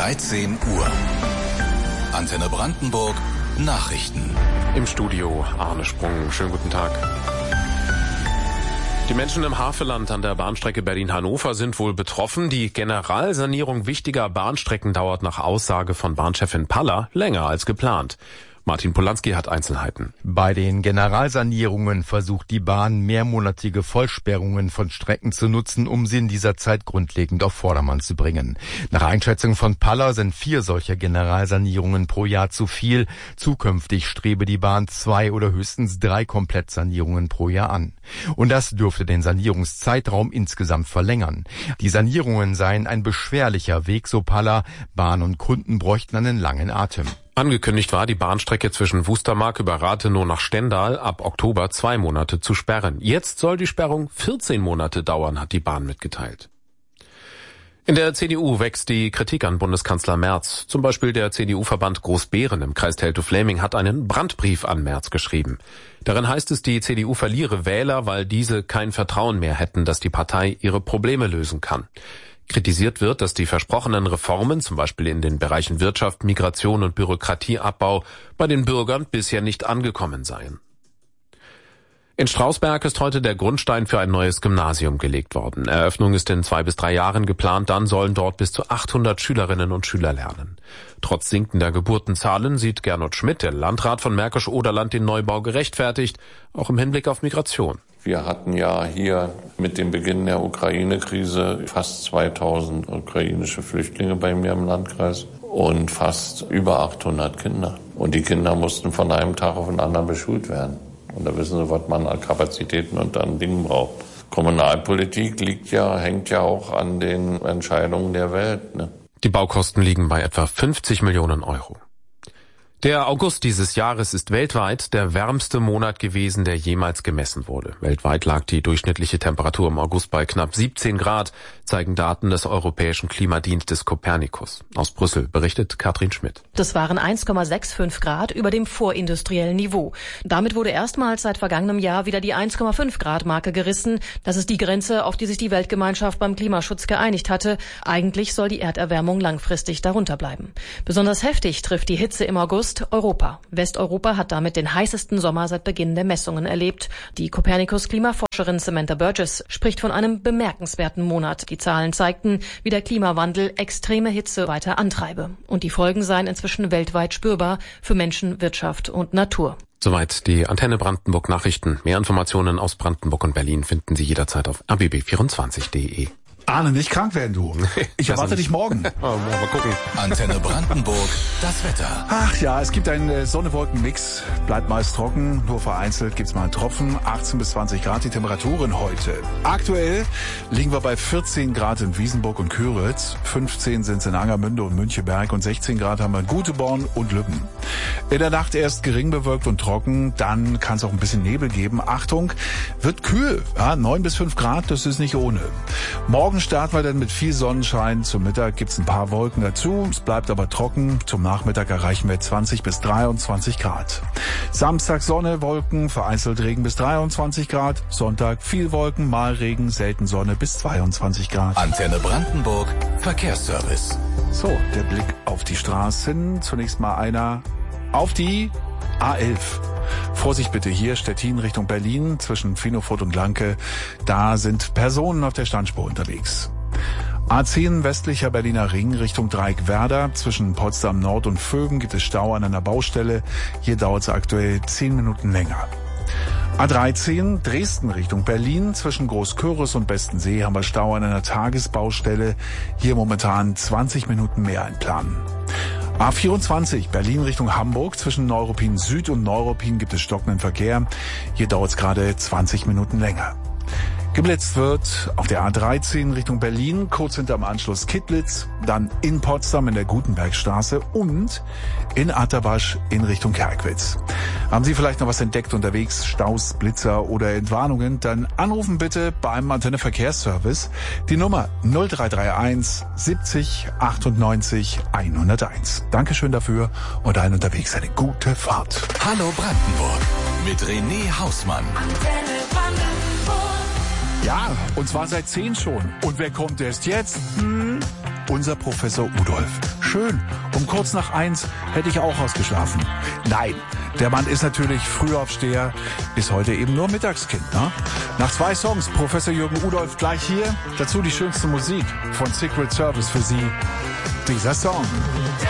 13 Uhr. Antenne Brandenburg, Nachrichten. Im Studio Arne Sprung. Schönen guten Tag. Die Menschen im Havelland an der Bahnstrecke Berlin-Hannover sind wohl betroffen. Die Generalsanierung wichtiger Bahnstrecken dauert nach Aussage von Bahnchefin Paller länger als geplant. Martin Polanski hat Einzelheiten. Bei den Generalsanierungen versucht die Bahn, mehrmonatige Vollsperrungen von Strecken zu nutzen, um sie in dieser Zeit grundlegend auf Vordermann zu bringen. Nach Einschätzung von Paller sind 4 solcher Generalsanierungen pro Jahr zu viel. Zukünftig strebe die Bahn 2 oder höchstens 3 Komplettsanierungen pro Jahr an. Und das dürfte den Sanierungszeitraum insgesamt verlängern. Die Sanierungen seien ein beschwerlicher Weg, so Paller. Bahn und Kunden bräuchten einen langen Atem. Angekündigt war, die Bahnstrecke zwischen Wustermark über Rathenow nach Stendal ab Oktober 2 Monate zu sperren. Jetzt soll die Sperrung 14 Monate dauern, hat die Bahn mitgeteilt. In der CDU wächst die Kritik an Bundeskanzler Merz. Zum Beispiel der CDU-Verband Großbeeren im Kreis Teltow-Fläming hat einen Brandbrief an Merz geschrieben. Darin heißt es, die CDU verliere Wähler, weil diese kein Vertrauen mehr hätten, dass die Partei ihre Probleme lösen kann. Kritisiert wird, dass die versprochenen Reformen, zum Beispiel in den Bereichen Wirtschaft, Migration und Bürokratieabbau, bei den Bürgern bisher nicht angekommen seien. In Strausberg ist heute der Grundstein für ein neues Gymnasium gelegt worden. Eröffnung ist in 2 bis 3 Jahren geplant, dann sollen dort bis zu 800 Schülerinnen und Schüler lernen. Trotz sinkender Geburtenzahlen sieht Gernot Schmidt, der Landrat von Märkisch-Oderland, den Neubau gerechtfertigt, auch im Hinblick auf Migration. Wir hatten ja hier mit dem Beginn der Ukraine-Krise fast 2000 ukrainische Flüchtlinge bei mir im Landkreis und fast über 800 Kinder. Und die Kinder mussten von einem Tag auf den anderen beschult werden. Und da wissen Sie, was man an Kapazitäten und an Dingen braucht. Kommunalpolitik hängt ja auch an den Entscheidungen der Welt, ne? Die Baukosten liegen bei etwa 50 Millionen Euro. Der August dieses Jahres ist weltweit der wärmste Monat gewesen, der jemals gemessen wurde. Weltweit lag die durchschnittliche Temperatur im August bei knapp 17 Grad, zeigen Daten des Europäischen Klimadienstes Copernicus. Aus Brüssel berichtet Katrin Schmidt. Das waren 1,65 Grad über dem vorindustriellen Niveau. Damit wurde erstmals seit vergangenem Jahr wieder die 1,5 Grad Marke gerissen. Das ist die Grenze, auf die sich die Weltgemeinschaft beim Klimaschutz geeinigt hatte. Eigentlich soll die Erderwärmung langfristig darunter bleiben. Besonders heftig trifft die Hitze im August Europa. Westeuropa hat damit den heißesten Sommer seit Beginn der Messungen erlebt. Die Copernicus-Klimaforscherin Samantha Burgess spricht von einem bemerkenswerten Monat. Die Zahlen zeigten, wie der Klimawandel extreme Hitze weiter antreibe. Und die Folgen seien inzwischen weltweit spürbar für Menschen, Wirtschaft und Natur. Soweit die Antenne Brandenburg Nachrichten. Mehr Informationen aus Brandenburg und Berlin finden Sie jederzeit auf rbb24.de. Arne, nicht krank werden, du. Ich erwarte dich morgen. Mal gucken. Antenne Brandenburg, das Wetter. Ach ja, es gibt einen Sonne-Wolken-Mix. Bleibt meist trocken, nur vereinzelt gibt's mal einen Tropfen. 18 bis 20 Grad die Temperaturen heute. Aktuell liegen wir bei 14 Grad in Wiesenburg und Köritz. 15 sind's in Angermünde und Müncheberg und 16 Grad haben wir in Guteborn und Lübben. In der Nacht erst gering bewölkt und trocken, dann kann es auch ein bisschen Nebel geben. Achtung, wird kühl. Ja, 9 bis 5 Grad, das ist nicht ohne. Morgen starten wir dann mit viel Sonnenschein. Zum Mittag gibt's ein paar Wolken dazu. Es bleibt aber trocken. Zum Nachmittag erreichen wir 20 bis 23 Grad. Samstag Sonne, Wolken, vereinzelt Regen bis 23 Grad. Sonntag viel Wolken, mal Regen, selten Sonne bis 22 Grad. Antenne Brandenburg, Verkehrsservice. So, der Blick auf die Straßen. Zunächst mal einer auf die A11. Vorsicht bitte hier, Stettin Richtung Berlin, zwischen Finofurt und Lanke. Da sind Personen auf der Standspur unterwegs. A10 westlicher Berliner Ring Richtung Dreieck-Werder. Zwischen Potsdam Nord und Vögen gibt es Stau an einer Baustelle. Hier dauert es aktuell 10 Minuten länger. A13 Dresden Richtung Berlin. Zwischen Großkörres und Bestensee haben wir Stau an einer Tagesbaustelle. Hier momentan 20 Minuten mehr einplanen. A24 Berlin Richtung Hamburg. Zwischen Neuruppin Süd und Neuruppin gibt es stockenden Verkehr. Hier dauert es gerade 20 Minuten länger. Geblitzt wird auf der A13 Richtung Berlin, kurz hinterm Anschluss Kittlitz, dann in Potsdam in der Gutenbergstraße und in Atterwasch in Richtung Kerkwitz. Haben Sie vielleicht noch was entdeckt unterwegs, Staus, Blitzer oder Entwarnungen, dann anrufen bitte beim Antenne Verkehrsservice die Nummer 0331 70 98 101. Dankeschön dafür und allen unterwegs eine gute Fahrt. Hallo Brandenburg mit René Hausmann. Antenne Brandenburg. Ja, und zwar seit 10 schon. Und wer kommt erst jetzt? Unser Professor Udolf. schön. Um kurz nach 1 hätte ich auch ausgeschlafen. Nein, der Mann ist natürlich Frühaufsteher, ist heute eben nur Mittagskind. Ne? Nach 2 Songs, Professor Jürgen Rudolph gleich hier. Dazu die schönste Musik von Secret Service für Sie. Dieser Song.